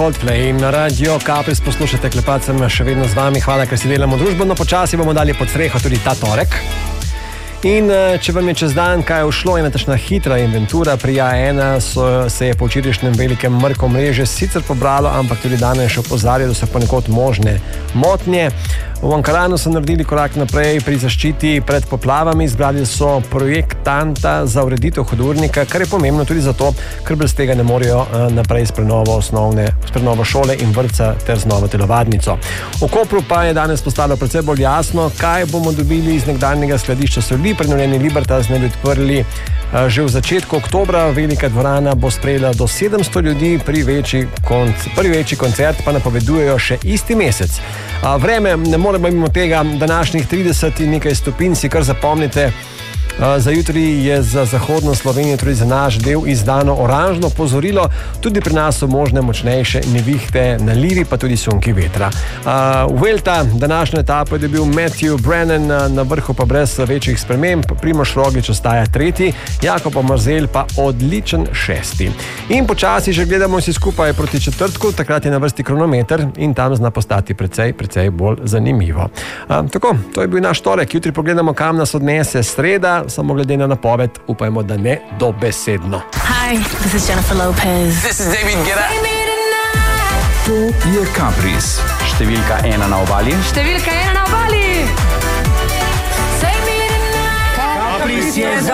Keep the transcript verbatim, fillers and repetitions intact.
Coldplay na radio Capris poslušate, Klepac sem še vedno z vami, hvala, ker si delamo družbeno, počasi bomo dali pod streho tudi ta torek. In če vam je čez dan kaj ušlo, je natačna hitra inventura pri A ena, so, se je po včerajšnjem velikem mrko mreže sicer pobralo, ampak tudi danes še opozarjajo, da so ponekod možne motnje. V Ankaranu so naredili korak naprej pri zaščiti pred poplavami, izbrali so projektanta za ureditev hodurnika, kar je pomembno tudi zato, ker brez tega ne morejo naprej s prenovo osnovne, s prenovo šole in vrtca ter z novo telovadnico. V Kopru pa je danes postalo precej bolj jasno, kaj bomo dobili iz nekdanjega skladišča soli. Prenovljeni Libertas naj bi odprli že v začetku oktobra. Velika dvorana bo sprejela do sedemsto ljudi, pri večji, konc, pri večji koncert pa napovedujejo še isti mesec. Vreme, ne moremo mimo tega, današnjih trideset in nekaj stopinj si kar zapomnite. Za jutri je za zahodno Slovenijo, tudi za naš del, izdano oranžno opozorilo. Tudi pri nas so možne močnejše nevihte, nalivi pa tudi sunki vetra. V Vuelta današnjo etapo je dobil Matthew Brennan, na vrhu pa brez večjih sprememb. Primož Roglič ostaja tretji, Jakob Marzel pa odličen šesti. In počasi že gledamo vsi skupaj proti četrtku, takrat je na vrsti kronometer in tam zna postati precej, precej bolj zanimivo. Tako, to je bil naš torek. Jutri pogledamo, kam nas odnese sreda, samo glede na napoved, upajmo, da ne dobesedno. Hi, this is Jennifer Lopez. This is David Guetta. To je Capris. Številka ena na obali. Številka ena na obali. Capris je za